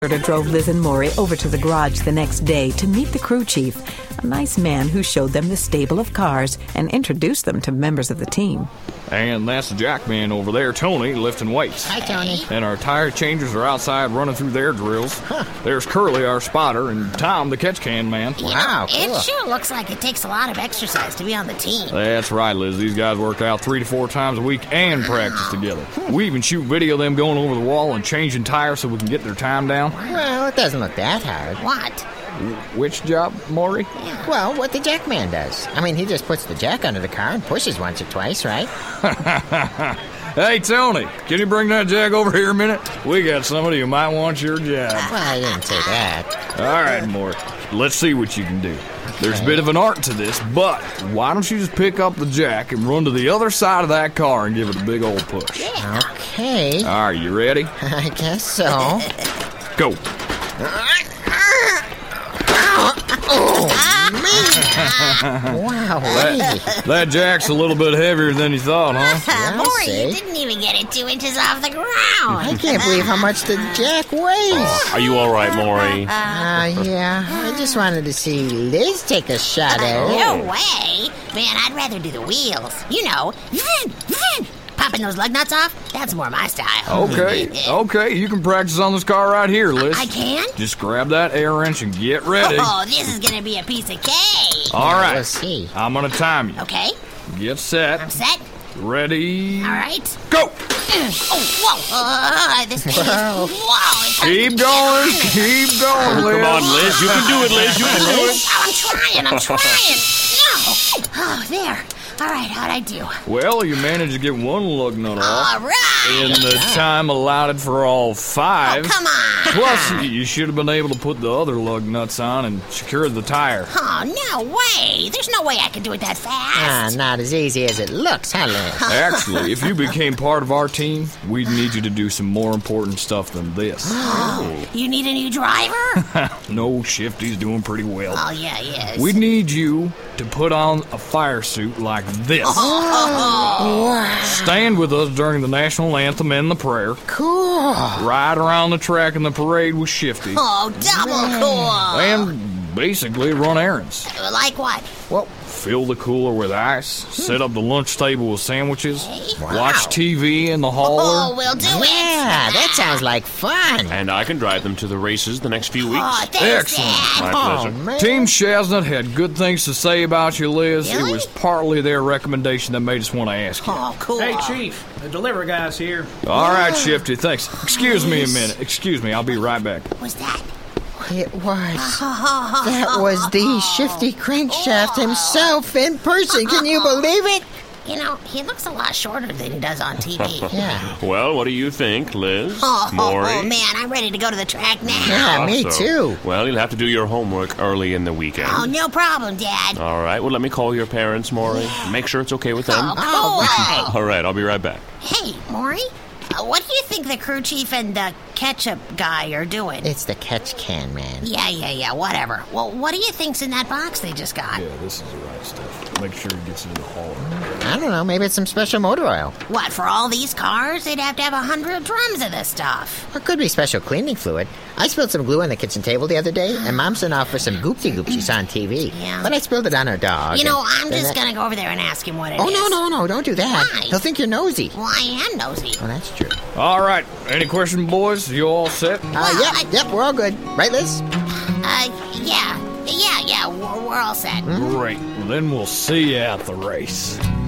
drove Liz and Maury over to the garage the next day to meet the crew chief, a nice man who showed them the stable of cars and introduced them to members of the team. And that's the jack man over there, Tony, lifting weights. Hi, Tony. And our tire changers are outside running through their drills. Huh. There's Curly, our spotter, and Tom, the catch can man. Wow, cool. It sure looks like it takes a lot of exercise to be on the team. That's right, Liz. These guys work out 3 to 4 times a week and practice together. We even shoot video of them going over the wall and changing tires so we can get their time down. Well, it doesn't look that hard. What? Which job, Maury? Yeah. Well, what the jack man does. I mean, he just puts the jack under the car and pushes once or twice, right? Hey, Tony, can you bring that jack over here a minute? We got somebody who might want your job. Well, I didn't say that. All right, Maury. Let's see what you can do. There's a bit of an art to this, but why don't you just pick up the jack and run to the other side of that car and give it a big old push? Yeah. Okay. All right, you ready? I guess so. Go. Oh, man. Wow. That jack's a little bit heavier than you thought, huh? Yeah, I'll Maury, say. you didn't even get it 2 inches off the ground. I can't believe how much the jack weighs. Are you all right, Maury? Yeah. I just wanted to see Liz take a shot at it. No way. Man, I'd rather do the wheels. You know, popping those lug nuts off, that's more my style. Okay, you can practice on this car right here, Liz. I can? Just grab that air wrench and get ready. Oh, this is going to be a piece of cake. All right, Let's see. I'm gonna time you. Okay, Get set. I'm set. Ready. All right. Go! Oh, whoa. This is... Wow. Whoa. It's Keep going, Liz. Come on, Liz. You can do it, Liz. You can do it. Oh, I'm trying. No. Oh, there. All right, how'd I do? Well, you managed to get one lug nut off. All right. In the time allotted for all 5. Oh, come on. Plus, you should have been able to put the other lug nuts on and secure the tire. Oh, no way. There's no way I can do it that fast. Not as easy as it looks, huh, Liz? Actually, if you became part of our team, we'd need you to do some more important stuff than this. You need a new driver? No, Shifty's doing pretty well. Oh, yeah, yes. We need you to put on a fire suit like this. Stand with us during the national anthem and the prayer. Cool. Ride around the track in the parade with Shifty. Oh, double cool. And basically run errands. Like what? Well, fill the cooler with ice, set up the lunch table with sandwiches, Wow. watch TV in the hauler. Oh, we'll do it. Yeah, that sounds like fun. And I can drive them to the races the next few weeks. Oh, thanks, Excellent. Dad. My Oh, pleasure. man. Team Shasnut had good things to say about you, Liz. Really? It was partly their recommendation that made us want to ask you. Oh, cool. Hey, Chief, the delivery guy's here. All right, Shifty, thanks. Excuse me a minute. Excuse me, I'll be right back. What was that? It was. That was the Shifty Crankshaft himself in person. Can you believe it? You know, he looks a lot shorter than he does on TV. Yeah. Well, what do you think, Liz? Oh, Maury? man, I'm ready to go to the track now. Yeah, me So, too. Well, you'll have to do your homework early in the weekend. Oh, no problem, Dad. All right. Well, let me call your parents, Maury. Make sure it's okay with them. Oh, cool. All right. I'll be right back. Hey, Maury, what do you think the crew chief and the ketchup guy are doing? It's the catch can man. Yeah, whatever. Well, what do you think's in that box they just got? Yeah, this is the right stuff. Make sure it gets into the hauler. I don't know, maybe it's some special motor oil. What, for all these cars, they'd have to have 100 drums of this stuff. Or it could be special cleaning fluid. I spilled some glue on the kitchen table the other day, and Mom sent off for some goopty goop she saw on TV. Yeah. But I spilled it on her dog. You know, and I'm then just that- going to go over there and ask him what it is. Oh, no, don't do that. Why? He'll think you're nosy. Well, I am nosy. Oh, that's true. All right, any questions, boys? You all set? Yep, we're all good. Right, Liz? Yeah, we're all set. Great. Well, then we'll see you at the race.